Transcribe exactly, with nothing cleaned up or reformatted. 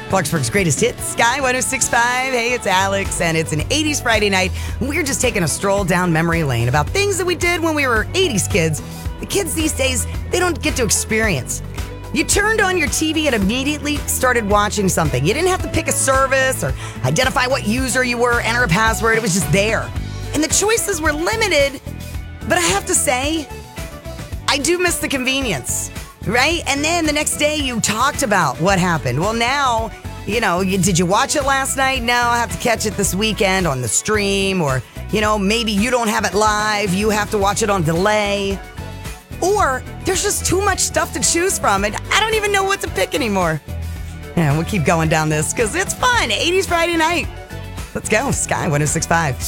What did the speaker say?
Clarksburg's greatest hits, Sky one oh six point five. Hey, it's Alex, and it's an eighties Friday night. We're just taking a stroll down memory lane about things that we did when we were eighties kids. The kids these days, they don't get to experience. You turned on your T V and immediately started watching something. You didn't have to pick a service or identify what user you were, enter a password. It was just there. And the choices were limited, but I have to say, I do miss the convenience. Right? And then the next day you talked about what happened. Well, now, you know, you, did you watch it last night? No, I have to catch it this weekend on the stream. Or, you know, maybe you don't have it live. You have to watch it on delay. Or there's just too much stuff to choose from. And I don't even know what to pick anymore. Yeah, we'll keep going down this because it's fun. eighties Friday night. Let's go. Sky one oh six point five.